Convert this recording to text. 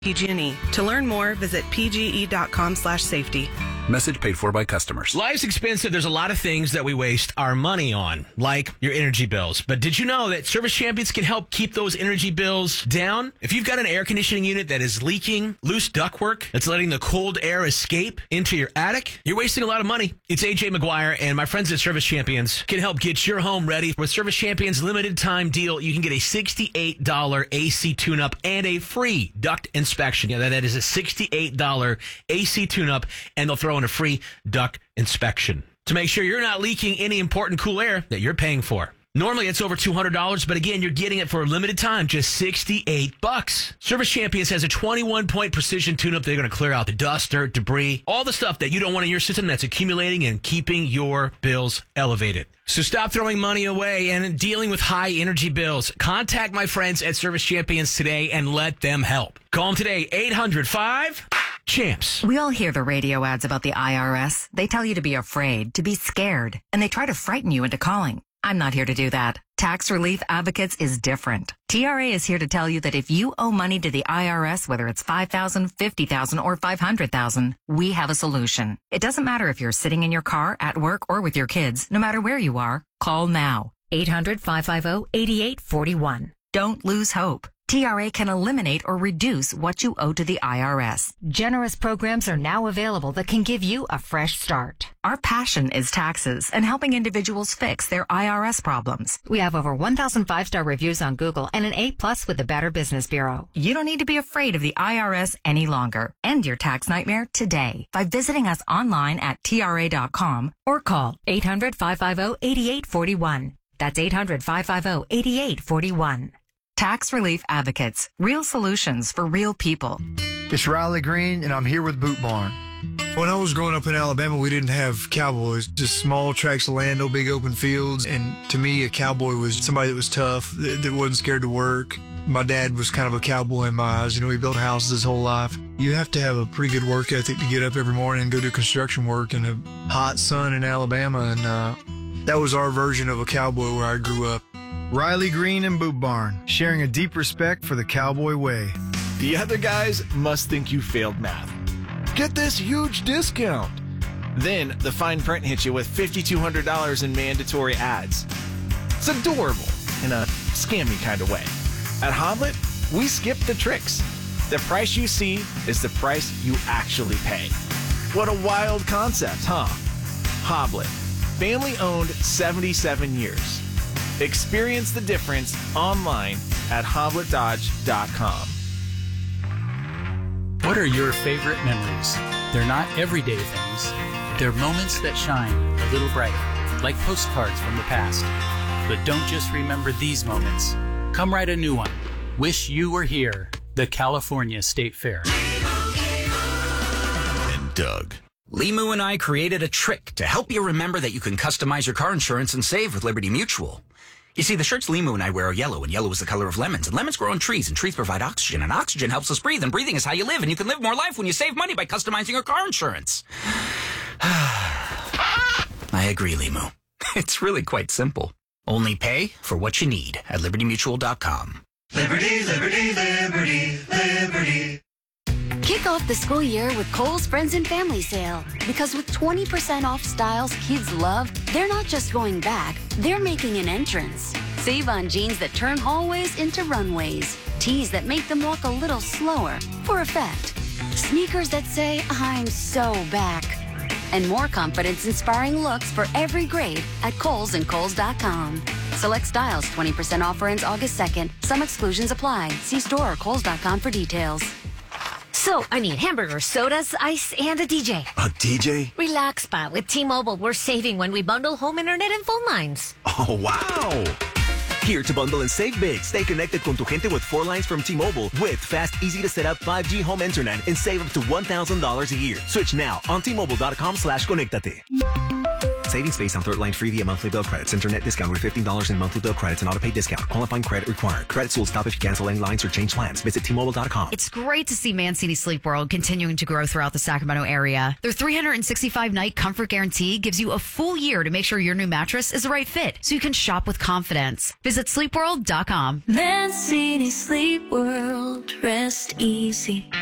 PG&E. To learn more, visit pge.com/safety. Message paid for by customers. Life's expensive. There's a lot of things that we waste our money on, like your energy bills. But did you know that Service Champions can help keep those energy bills down? If you've got an air conditioning unit that is leaking, loose ductwork that's letting the cold air escape into your attic, you're wasting a lot of money. It's AJ McGuire, and my friends at Service Champions can help get your home ready. With Service Champions limited time deal, you can get a $68 AC tune-up and a free duct inspection. Yeah, that is a $68 AC tune-up, and they'll throw in a free duct inspection to make sure you're not leaking any important cool air that you're paying for. Normally it's over $200, but again, you're getting it for a limited time, just $68. Service Champions has a 21-point precision tune-up. They're going to clear out the dust, dirt, debris, all the stuff that you don't want in your system that's accumulating and keeping your bills elevated. So stop throwing money away and dealing with high energy bills. Contact my friends at Service Champions today and let them help. Call them today, 800-5-CHAMPS. We all hear the radio ads about the IRS. They tell you to be afraid, to be scared, and they try to frighten you into calling. I'm not here to do that. Tax Relief Advocates is different. TRA is here to tell you that if you owe money to the IRS, whether it's $5,000, $50,000, or $500,000, we have a solution. It doesn't matter if you're sitting in your car, at work, or with your kids. No matter where you are, call now. 800-550-8841. Don't lose hope. TRA can eliminate or reduce what you owe to the IRS. Generous programs are now available that can give you a fresh start. Our passion is taxes and helping individuals fix their IRS problems. We have over 1,000 5-star reviews on Google and an A+ with the Better Business Bureau. You don't need to be afraid of the IRS any longer. End your tax nightmare today by visiting us online at TRA.com or call 800-550-8841. That's 800-550-8841. Tax Relief Advocates. Real solutions for real people. It's Riley Green, and I'm here with Boot Barn. When I was growing up in Alabama, we didn't have cowboys, just small tracts of land, no big open fields. And to me, a cowboy was somebody that was tough, that wasn't scared to work. My dad was kind of a cowboy in my eyes. You know, he built houses his whole life. You have to have a pretty good work ethic to get up every morning and go do construction work in the hot sun in Alabama. And that was our version of a cowboy where I grew up. Riley Green and Boot Barn, sharing a deep respect for the cowboy way. The other guys must think you failed math. Get this huge discount. Then the fine print hits you with $5,200 in mandatory ads. It's adorable in a scammy kind of way. At Hoblet, we skip the tricks. The price you see is the price you actually pay. What a wild concept, huh? Hoblet, family owned 77 years. Experience the difference online at HobletDodge.com. What are your favorite memories? They're not everyday things. They're moments that shine a little brighter, like postcards from the past. But don't just remember these moments. Come write a new one. Wish you were here. The California State Fair. And Doug. Limu and I created a trick to help you remember that you can customize your car insurance and save with Liberty Mutual. You see, the shirts Limu and I wear are yellow, and yellow is the color of lemons, and lemons grow on trees, and trees provide oxygen, and oxygen helps us breathe, and breathing is how you live, and you can live more life when you save money by customizing your car insurance. I agree, Limu. It's really quite simple. Only pay for what you need at LibertyMutual.com. Liberty, liberty, liberty, liberty. Kick off the school year with Kohl's Friends and Family Sale. Because with 20% off styles kids love, they're not just going back, they're making an entrance. Save on jeans that turn hallways into runways. Tees that make them walk a little slower for effect. Sneakers that say, I'm so back. And more confidence-inspiring looks for every grade at Kohl's and Kohl's.com. Select styles, 20% offer ends August 2nd. Some exclusions apply. See store or Kohl's.com for details. So, I need hamburgers, sodas, ice, and a DJ. A DJ? Relax, Pa. With T-Mobile, we're saving when we bundle home internet and phone lines. Oh, wow! Here to bundle and save big. Stay connected con tu gente with 4 lines from T-Mobile with fast, easy-to-set-up 5G home internet and save up to $1,000 a year. Switch now on T-Mobile.com/conéctate. Savings based on third line free via monthly bill credits. Internet discount with $15 in monthly bill credits and auto pay discount. Qualifying credit required. Credits will stop if you cancel any lines or change plans. Visit T-Mobile.com. It's great to see Mancini Sleep World continuing to grow throughout the Sacramento area. Their 365-night comfort guarantee gives you a full year to make sure your new mattress is the right fit, so you can shop with confidence. Visit sleepworld.com. Mancini Sleep World, rest easy.